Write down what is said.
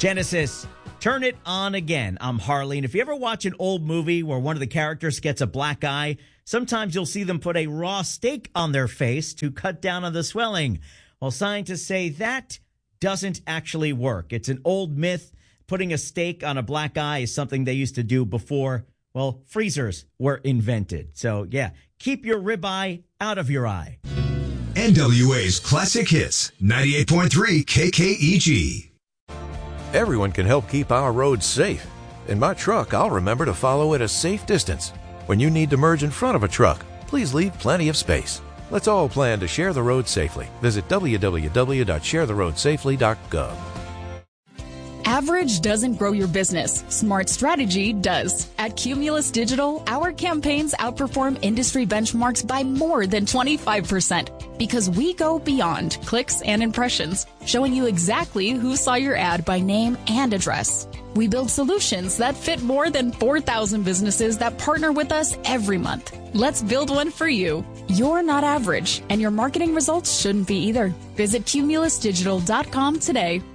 Genesis, turn it on again. I'm Harley. And if you ever watch an old movie where one of the characters gets a black eye, sometimes you'll see them put a raw steak on their face to cut down on the swelling. Well, scientists say that doesn't actually work. It's an old myth. Putting a steak on a black eye is something they used to do before, well, freezers were invented. So, yeah, keep your ribeye out of your eye. NWA's Classic Hits, 98.3 KKEG. Everyone can help keep our roads safe. In my truck, I'll remember to follow at a safe distance. When you need to merge in front of a truck, please leave plenty of space. Let's all plan to share the road safely. Visit www.sharetheroadsafely.gov. Average doesn't grow your business. Smart strategy does. At Cumulus Digital, our campaigns outperform industry benchmarks by more than 25% because we go beyond clicks and impressions, showing you exactly who saw your ad by name and address. We build solutions that fit more than 4,000 businesses that partner with us every month. Let's build one for you. You're not average, and your marketing results shouldn't be either. Visit cumulusdigital.com today.